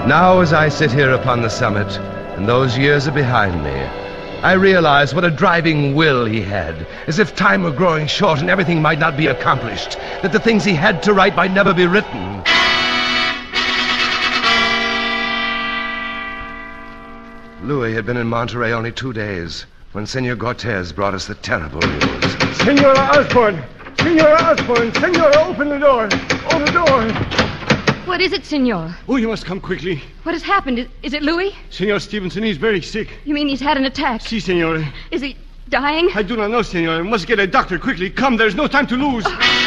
Now as I sit here upon the summit, and those years are behind me, I realize what a driving will he had, as if time were growing short and everything might not be accomplished, that the things he had to write might never be written. Louis had been in Monterey only 2 days when Senor Cortez brought us the terrible news. Senora Osborne! Senora Osborne! Senora, open the door! Open the door! What is it, Senor? Oh, you must come quickly. What has happened? Is it Louis? Senor Stevenson, he's very sick. You mean he's had an attack? Si, senora. Is he dying? I do not know, senora. We must get a doctor quickly. Come, there's no time to lose.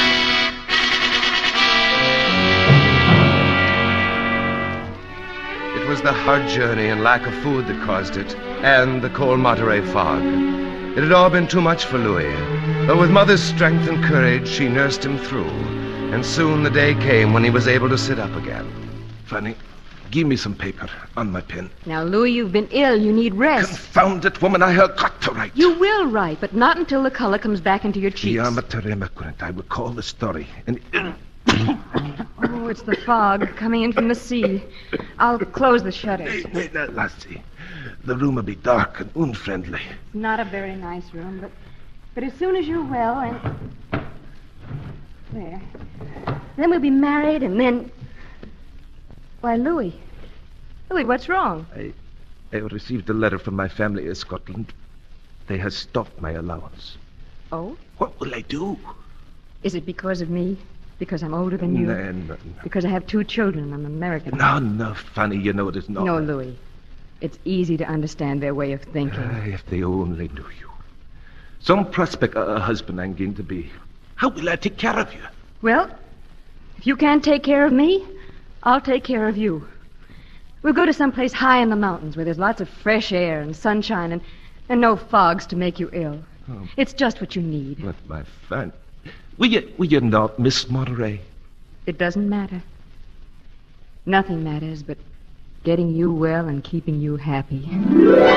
It was the hard journey and lack of food that caused it, and the cold Monterey fog. It had all been too much for Louis, but with Mother's strength and courage, she nursed him through. And soon the day came when he was able to sit up again. Fanny, give me some paper on my pen. Now, Louis, you've been ill. You need rest. Confound it, woman. I have got to write. You will write, but not until the color comes back into your cheeks. I will call the story. And Oh, it's the fog coming in from the sea. I'll close the shutters. Lassie, the room will be dark and unfriendly. Not a very nice room, but as soon as you're well and... There. Then we'll be married, and then... Why, Louis. Louis, what's wrong? I received a letter from my family in Scotland. They have stopped my allowance. Oh? What will I do? Is it because of me? Because I'm older than you? No. Because I have 2 children. I'm American. No, Fanny, you know it is not. No, Louis. It's easy to understand their way of thinking. If they only knew you. Some prospect a husband I'm going to be. How will I take care of you? Well, if you can't take care of me, I'll take care of you. We'll go to some place high in the mountains where there's lots of fresh air and sunshine and no fogs to make you ill. Oh. It's just what you need. But my Fanny, will you not miss Monterey? It doesn't matter. Nothing matters but getting you well and keeping you happy.